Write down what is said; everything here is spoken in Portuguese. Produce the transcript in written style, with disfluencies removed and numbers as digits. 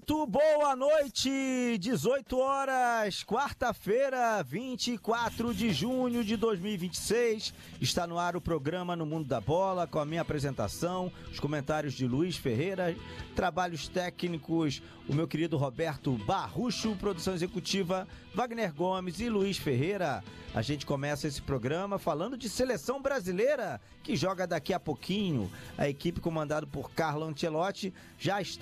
Muito boa noite, 18 horas, quarta-feira, 24 de junho de 2026. Está no ar o programa No Mundo da Bola, com a minha apresentação, os comentários de Luiz Ferreira, trabalhos técnicos, o meu querido Roberto Barrucho, produção executiva Wagner Gomes e Luiz Ferreira. A gente começa esse programa falando de seleção brasileira, que joga daqui a pouquinho. A equipe comandada por Carlo Ancelotti já está